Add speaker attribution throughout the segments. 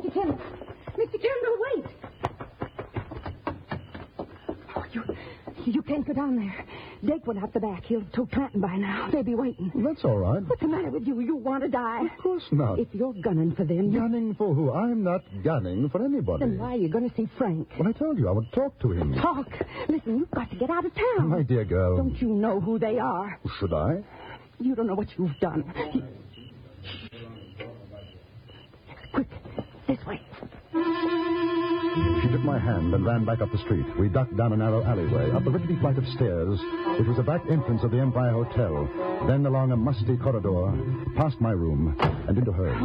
Speaker 1: Mr. Kendall. Mr. Kendall, wait. Oh, you can't go down there. Dake went out the back. He'll have told Clanton by now. They'll be waiting.
Speaker 2: That's all right.
Speaker 1: What's the matter with you? You want to die?
Speaker 2: Of course not.
Speaker 1: If you're gunning for them...
Speaker 2: Gunning for who? I'm not gunning for anybody.
Speaker 1: Then why are you going to see Frank?
Speaker 2: Well, I told you I would talk to him.
Speaker 1: Talk? Listen, you've got to get out of town.
Speaker 2: My dear girl.
Speaker 1: Don't you know who they are?
Speaker 2: Should I?
Speaker 1: You don't know what you've done. Quick, this way.
Speaker 2: She took my hand and ran back up the street. We ducked down a narrow alleyway, up a rickety flight of stairs, which was the back entrance of the Empire Hotel, then along a musty corridor, past my room, and into hers.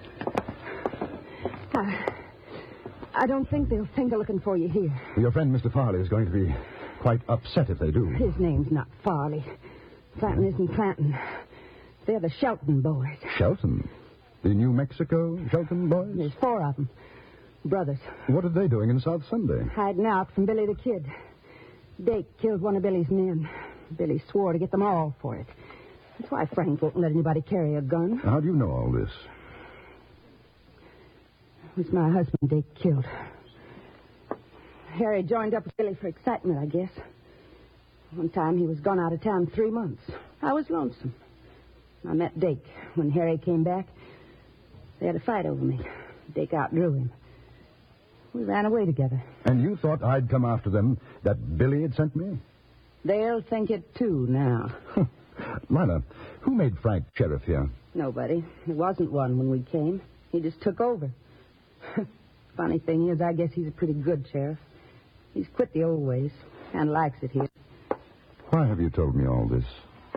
Speaker 1: I don't think they'll think of looking for you here.
Speaker 2: Your friend, Mr. Farley, is going to be quite upset if they do.
Speaker 1: His name's not Farley. Clanton isn't Clanton. They're the Shelton boys.
Speaker 2: Shelton? The New Mexico Shelton boys?
Speaker 1: There's 4 of them. Brothers.
Speaker 2: What are they doing in South Sunday?
Speaker 1: Hiding out from Billy the Kid. Dake killed one of Billy's men. Billy swore to get them all for it. That's why Frank won't let anybody carry a gun.
Speaker 2: How do you know all this?
Speaker 1: It was my husband Dake killed. Harry joined up with Billy for excitement, I guess. One time he was gone out of town 3 months. I was lonesome. I met Dake. When Harry came back, they had a fight over me. Dake outdrew him. We ran away together.
Speaker 2: And you thought I'd come after them, that Billy had sent me?
Speaker 1: They'll think it, too, now.
Speaker 2: Lila, who made Frank sheriff here?
Speaker 1: Nobody. There wasn't one when we came. He just took over. Funny thing is, I guess he's a pretty good sheriff. He's quit the old ways and likes it here.
Speaker 2: Why have you told me all this?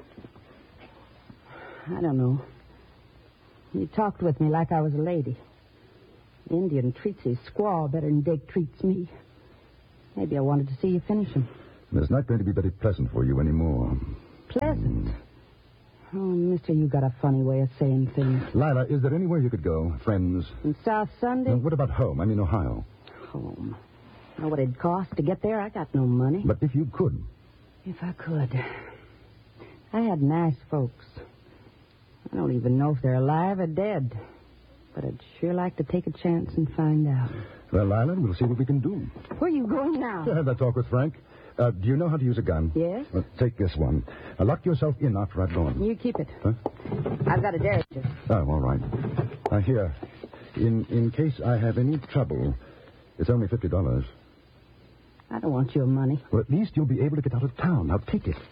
Speaker 1: I don't know. He talked with me like I was a lady. The Indian treats his squaw better than Dake treats me. Maybe I wanted to see you finish him.
Speaker 2: It's not going to be very pleasant for you anymore.
Speaker 1: Pleasant? Oh, mister, you got a funny way of saying things.
Speaker 2: Lila, is there anywhere you could go? Friends?
Speaker 1: In South Sunday?
Speaker 2: What about home? I mean, Ohio.
Speaker 1: Home? Know what it'd cost to get there? I got no money.
Speaker 2: But if you could.
Speaker 1: If I could. I had nice folks. I don't even know if they're alive or dead. But I'd sure like to take a chance and find out.
Speaker 2: Well, Lila, we'll see what we can do.
Speaker 1: Where are you going now?
Speaker 2: To have that talk with Frank. Do you know how to use a gun?
Speaker 1: Yes.
Speaker 2: Well, take this one. Lock yourself in after I've gone.
Speaker 1: You keep it.
Speaker 2: Huh?
Speaker 1: I've got a derringer.
Speaker 2: Oh, all right. Here. In case I have any trouble, it's only $50.
Speaker 1: I don't want your money.
Speaker 2: Well, at least you'll be able to get out of town. Now, take it.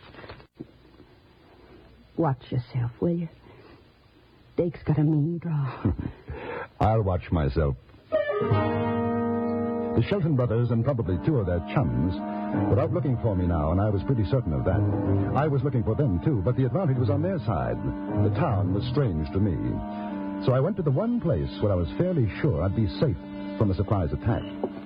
Speaker 1: Watch yourself, will you? Dake's got a mean draw.
Speaker 2: I'll watch myself. The Shelton brothers and probably 2 of their chums were out looking for me now, and I was pretty certain of that. I was looking for them, too, but the advantage was on their side. The town was strange to me. So I went to the one place where I was fairly sure I'd be safe from a surprise attack.